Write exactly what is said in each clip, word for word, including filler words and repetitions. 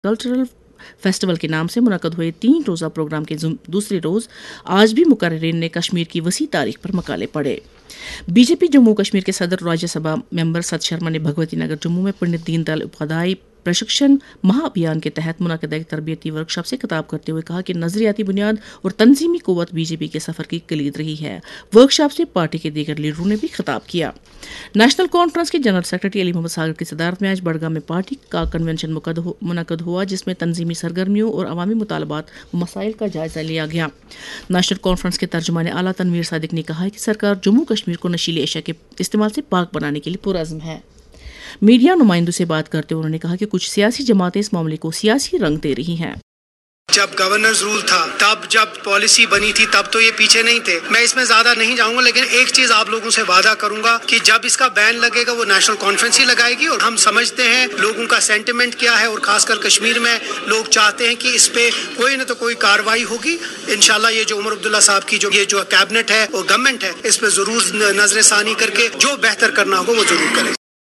Cultural festival کے نام سے منعقد ہوئے تین روزہ پروگرام کے دوسرے روز آج بھی مقررین نے کشمیر کی وسیع تاریخ پر مقالے پڑھے. بی جے پی جموں کشمیر کے صدر راجیہ سبھا ممبر ست شرما نے بھگوتی نگر جموں میں پنڈت دین دیال اپادھیائے پرشکشن مہا ابھیان کے تحت منعقدہ ایک تربیتی ورکشاپ سے خطاب کرتے ہوئے کہا کہ نظریاتی بنیاد اور تنظیمی قوت بی جے پی کے سفر کی کلید رہی ہے. ورکشاپ سے پارٹی کے دیگر لیڈروں نے بھی خطاب کیا. نیشنل کانفرنس کے جنرل سیکرٹری علی محمد ساگر کی صدارت میں آج بڑگام میں پارٹی کا کنونشن منعقد ہوا جس میں تنظیمی سرگرمیوں اور عوامی مطالبات و مسائل کا جائزہ لیا گیا. نیشنل کانفرنس کے ترجمان اعلیٰ تنویر صادق نے کہا کہ سرکار جموں کشمیر کو نشیلی اشیاء کے استعمال سے پاک بنانے کے لیے پرعزم ہے. میڈیا نمائندوں سے بات کرتے ہوئے انہوں نے کہا کہ کچھ سیاسی جماعتیں اس معاملے کو سیاسی رنگ دے رہی ہیں. جب گورننس رول تھا تب جب پالیسی بنی تھی تب تو یہ پیچھے نہیں تھے. میں اس میں زیادہ نہیں جاؤں گا لیکن ایک چیز آپ لوگوں سے وعدہ کروں گا کہ جب اس کا بین لگے گا وہ نیشنل کانفرنس ہی لگائے گی. اور ہم سمجھتے ہیں لوگوں کا سینٹیمنٹ کیا ہے اور خاص کر کشمیر میں لوگ چاہتے ہیں کہ اس پہ کوئی نہ تو کوئی کارروائی ہوگی. انشاءاللہ یہ جو عمر عبداللہ صاحب کی جو یہ جو کیبنٹ ہے اور گورنمنٹ ہے اس پہ ضرور نظر ثانی کر کے جو بہتر کرنا ہوگا وہ ضرور کرے.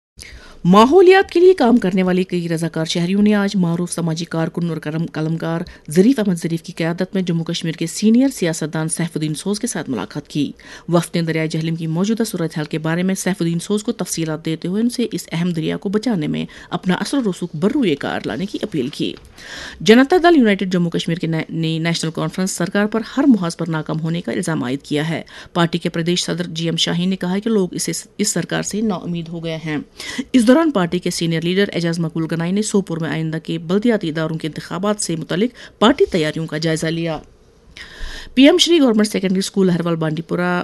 ماحولیات کے لیے کام کرنے والے کئی رضاکار شہریوں نے آج معروف سماجی کارکن اور قلمکار ظریف احمد ظریف کی قیادت میں جموں کشمیر کے سینئر سیاستدان سیف الدین سوز کے ساتھ ملاقات کی. وفد نے دریائے جہلم کی موجودہ صورتحال کے بارے میں سیف الدین سوز کو تفصیلات دیتے ہوئے ان سے اس اہم دریا کو بچانے میں اپنا اثر و رسوخ بروئے کار لانے کی اپیل کی. جنتا دل یونائیٹڈ جموں کشمیر کے نے نیشنل کانفرنس سرکار پر ہر محاذ پر ناکام ہونے کا الزام عائد کیا ہے. پارٹی کے پردیش صدر جی ایم شاہین نے کہا کہ لوگ اسے اس سرکار سے نا امید ہو گئے ہیں. اس دوران پارٹی کے سینئر لیڈر اعجاز مقبول گنائی نے سوپور میں آئندہ کے بلدیاتی اداروں کے انتخابات سے متعلق پارٹی تیاریوں کا جائزہ لیا. پی ایم شری گورنمنٹ سیکنڈری اسکول لہروال بانڈی پورہ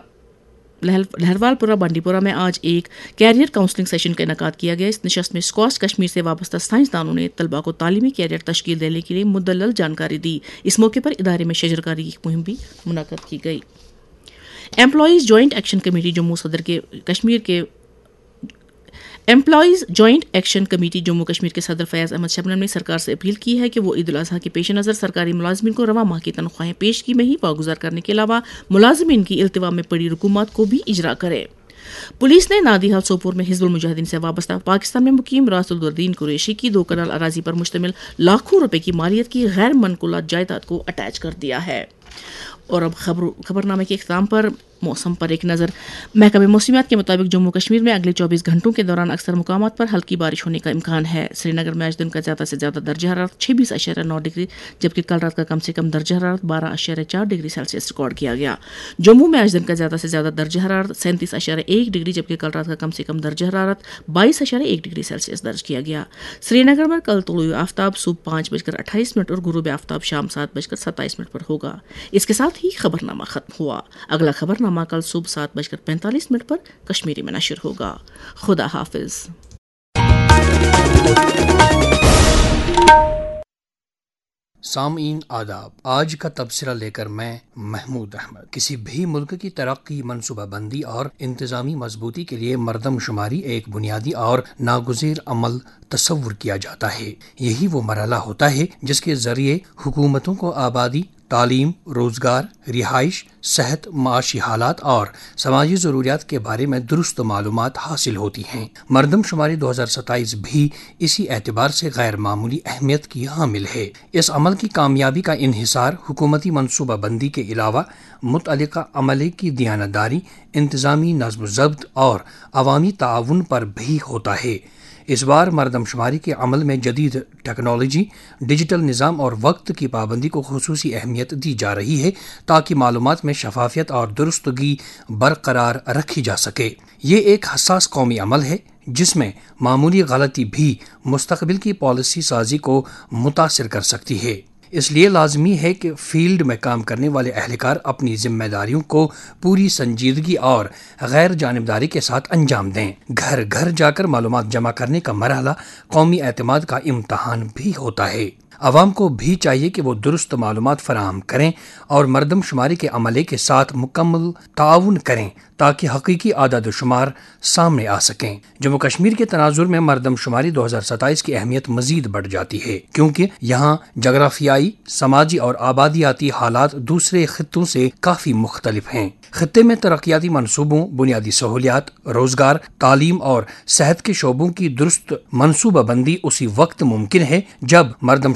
لہروال پورہ بانڈی پورہ میں آج ایک کیریئر کاؤنسلنگ سیشن کا انعقاد کیا گیا. اس نشست میں اسکواش کشمیر سے وابستہ سائنسدانوں نے طلباء کو تعلیمی کیریئر تشکیل دینے کے لیے مدلل جانکاری دی. اس موقع پر ادارے میں شجرکاری کی مہم بھی منعقد کی گئی. Employees joint action committee Jammu صدر کے کشمیر کے employees joint action committee Jammu Kashmir کے صدر فیاض احمد شبنم نے سرکار سے اپیل کی ہے کہ وہ عید الاضحیٰ کے پیش نظر سرکاری ملازمین کو رواں ماہ کی تنخواہیں پیشگی میں ہی واگزار کرنے کے علاوہ ملازمین کی التوا میں پڑی رکومات کو بھی اجرا کرے. پولیس نے نادی حال سوپور میں حزب المجاہدین سے وابستہ پاکستان میں مقیم راس الدین قریشی کی دو کنال اراضی پر مشتمل لاکھوں روپے کی مالیت کی غیر منقولہ جائیداد کو اٹیچ کر دیا ہے. اور اب خبر خبرنامے کے اختتام پر موسم پر ایک نظر. محکمہ موسمیات کے مطابق جموں کشمیر میں اگلے چوبیس گھنٹوں کے دوران اکثر مقامات پر ہلکی بارش ہونے کا امکان ہے. سری نگر میں آج دن کا زیادہ سے زیادہ درجہ حرارت چھبیس اشاریہ نو ڈگری جبکہ کل رات کا کم سے کم درجہ حرارت بارہ اشاریہ چار ڈگری سیلسیس ریکارڈ کیا گیا. جموں میں آج دن کا زیادہ سے زیادہ درجہ حرارت سینتیس اشاریہ ایک ڈگری جبکہ کل رات کا کم سے کم درجہ حرارت بائیس اشاریہ ایک ڈگری سیلسیس درج کیا گیا. سری نگر میں کل طلوع آفتاب صبح پانچ بج کر اٹھائیس منٹ اور غروب آفتاب شام سات بج کر ستائیس منٹ پر ہوگا. اس کے ساتھ ہی خبر نامہ ختم ہوا. اگلا خبر نامہ کل صبح سات بج کر پینتالیس منٹ پر کشمیری میں نشر ہوگا. خدا حافظ. سامعین آداب، آج کا تبصرہ لے کر میں محمود احمد. کسی بھی ملک کی ترقی، منصوبہ بندی اور انتظامی مضبوطی کے لیے مردم شماری ایک بنیادی اور ناگزیر عمل تصور کیا جاتا ہے. یہی وہ مرحلہ ہوتا ہے جس کے ذریعے حکومتوں کو آبادی، تعلیم، روزگار، رہائش، صحت، معاشی حالات اور سماجی ضروریات کے بارے میں درست معلومات حاصل ہوتی ہیں. مردم شماری دو ہزار ستائیس بھی اسی اعتبار سے غیر معمولی اہمیت کی حامل ہے. اس عمل کی کامیابی کا انحصار حکومتی منصوبہ بندی کے علاوہ متعلقہ عملے کی دیانتداری، انتظامی نظم و ضبط اور عوامی تعاون پر بھی ہوتا ہے. اس بار مردم شماری کے عمل میں جدید ٹیکنالوجی، ڈیجیٹل نظام اور وقت کی پابندی کو خصوصی اہمیت دی جا رہی ہے تاکہ معلومات میں شفافیت اور درستگی برقرار رکھی جا سکے. یہ ایک حساس قومی عمل ہے جس میں معمولی غلطی بھی مستقبل کی پالیسی سازی کو متاثر کر سکتی ہے. اس لیے لازمی ہے کہ فیلڈ میں کام کرنے والے اہلکار اپنی ذمہ داریوں کو پوری سنجیدگی اور غیر جانبداری کے ساتھ انجام دیں. گھر گھر جا کر معلومات جمع کرنے کا مرحلہ قومی اعتماد کا امتحان بھی ہوتا ہے. عوام کو بھی چاہیے کہ وہ درست معلومات فراہم کریں اور مردم شماری کے عملے کے ساتھ مکمل تعاون کریں تاکہ حقیقی اعداد و شمار سامنے آ سکیں. جموں کشمیر کے تناظر میں مردم شماری دو ہزار ستائیس کی اہمیت مزید بڑھ جاتی ہے کیونکہ یہاں جغرافیائی، سماجی اور آبادیاتی حالات دوسرے خطوں سے کافی مختلف ہیں. خطے میں ترقیاتی منصوبوں، بنیادی سہولیات، روزگار، تعلیم اور صحت کے شعبوں کی درست منصوبہ بندی اسی وقت ممکن ہے جب مردم